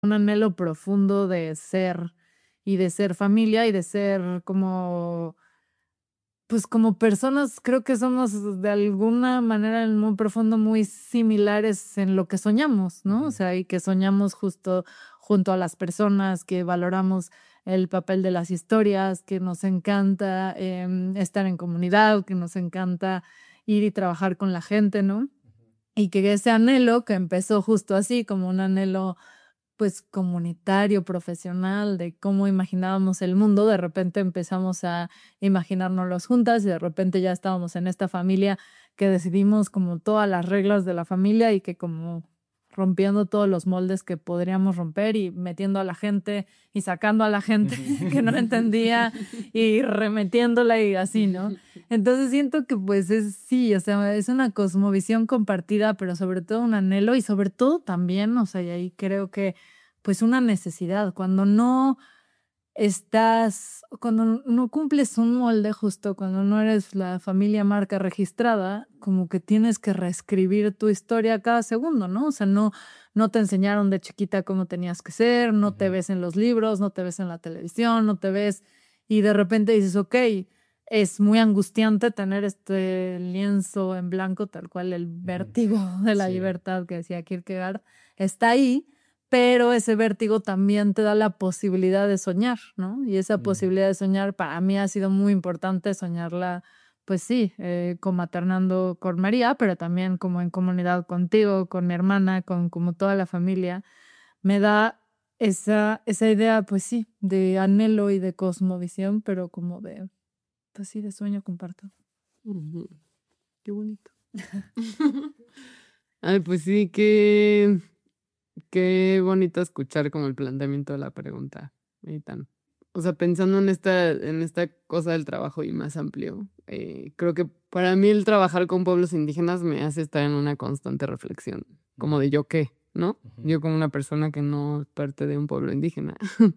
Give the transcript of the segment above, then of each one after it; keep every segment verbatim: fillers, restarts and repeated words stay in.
un anhelo profundo de ser y de ser familia y de ser como, pues como personas, creo que somos de alguna manera en muy profundo muy similares en lo que soñamos, ¿no? O Ujú. sea, y que soñamos justo junto a las personas, que valoramos el papel de las historias, que nos encanta em, estar en comunidad, que nos encanta ir y trabajar con la gente, ¿no? Y que ese anhelo que empezó justo así, como un anhelo pues comunitario, profesional, de cómo imaginábamos el mundo, de repente empezamos a imaginárnoslos juntas y de repente ya estábamos en esta familia que decidimos como todas las reglas de la familia y que como rompiendo todos los moldes que podríamos romper y metiendo a la gente y sacando a la gente que no entendía y remetiéndola y así, ¿no? Entonces siento que pues es, sí, o sea, es una cosmovisión compartida, pero sobre todo un anhelo y sobre todo también, o sea, y ahí creo que pues una necesidad, cuando no estás, cuando no cumples un molde justo, cuando no eres la familia marca registrada, como que tienes que reescribir tu historia cada segundo, ¿no? O sea, no, no te enseñaron de chiquita cómo tenías que ser, no te Ujú. ves en los libros, no te ves en la televisión, no te ves y de repente dices, ok, es muy angustiante tener este lienzo en blanco, tal cual el Ujú. vértigo de la Sí. libertad que decía Kierkegaard está ahí, pero ese vértigo también te da la posibilidad de soñar, ¿no? Y esa Mm. posibilidad de soñar para mí ha sido muy importante soñarla, pues sí, eh, comaternando con María, pero también como en comunidad contigo, con mi hermana, con como toda la familia. Me da esa, esa idea, pues sí, de anhelo y de cosmovisión, pero como de, pues sí, de sueño comparto. Ujú. Qué bonito. Ay, pues sí, qué, qué bonito escuchar como el planteamiento de la pregunta. Y tan. O sea, pensando en esta, en esta cosa del trabajo y más amplio, eh, creo que para mí el trabajar con pueblos indígenas me hace estar en una constante reflexión, como de yo qué, ¿no? Ujú. Yo como una persona que no es parte de un pueblo indígena.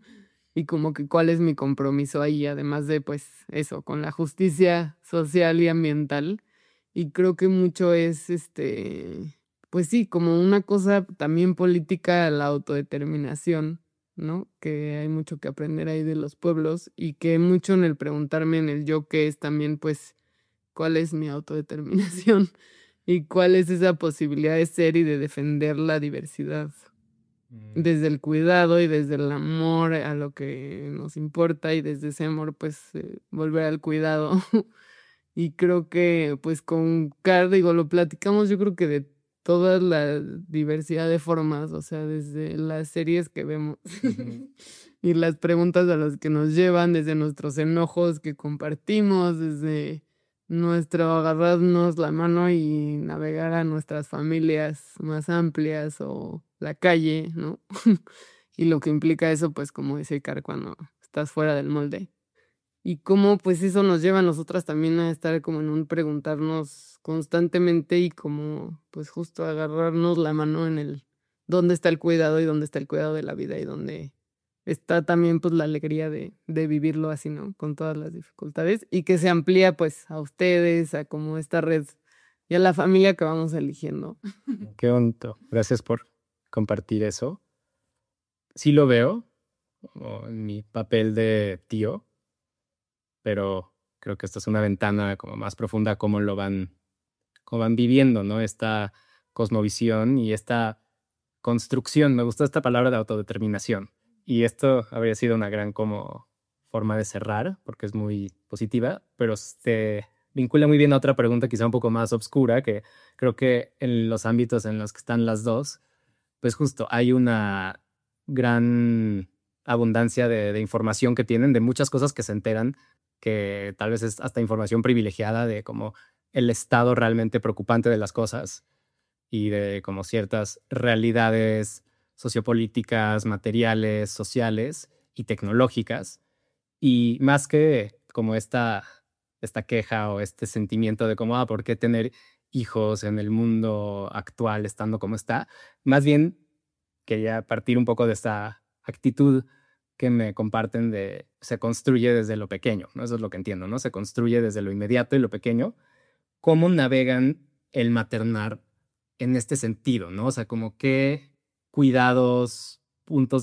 Y como que cuál es mi compromiso ahí, además de pues eso, con la justicia social y ambiental. Y creo que mucho es este, pues sí, como una cosa también política, la autodeterminación, ¿no? Que hay mucho que aprender ahí de los pueblos y que mucho en el preguntarme en el yo qué es también pues cuál es mi autodeterminación y cuál es esa posibilidad de ser y de defender la diversidad Mm. desde el cuidado y desde el amor a lo que nos importa y desde ese amor pues eh, volver al cuidado. Y creo que pues con Car, digo, lo platicamos yo creo que de toda la diversidad de formas, o sea, desde las series que vemos Ujú. y las preguntas a las que nos llevan, desde nuestros enojos que compartimos, desde nuestro agarrarnos la mano y navegar a nuestras familias más amplias o la calle, ¿no? Y lo que implica eso, pues como dice Car, cuando estás fuera del molde. Y cómo pues eso nos lleva a nosotras también a estar como en un preguntarnos constantemente y como pues justo agarrarnos la mano en el dónde está el cuidado y dónde está el cuidado de la vida y dónde está también pues la alegría de, de vivirlo así, ¿no? Con todas las dificultades y que se amplía pues a ustedes, a como esta red y a la familia que vamos eligiendo. Qué bonito. Gracias por compartir eso. Sí lo veo como en mi papel de tío, pero creo que esta es una ventana como más profunda a cómo lo van, cómo van viviendo, ¿no? Esta cosmovisión y esta construcción. Me gustó esta palabra de autodeterminación. Y esto habría sido una gran como forma de cerrar, porque es muy positiva, pero se vincula muy bien a otra pregunta quizá un poco más obscura, que creo que en los ámbitos en los que están las dos, pues justo hay una gran abundancia de, de información que tienen, de muchas cosas que se enteran, que tal vez es hasta información privilegiada de como el estado realmente preocupante de las cosas y de como ciertas realidades sociopolíticas, materiales, sociales y tecnológicas. Y más que como esta, esta queja o este sentimiento de como, ah, ¿por qué tener hijos en el mundo actual estando como está? Más bien quería partir un poco de esta actitud que me comparten de se construye desde lo pequeño, ¿no? Eso es lo que entiendo, ¿no? Se construye desde lo inmediato y lo pequeño. ¿Cómo navegan el maternar en este sentido, ¿no? O sea, como qué cuidados puntos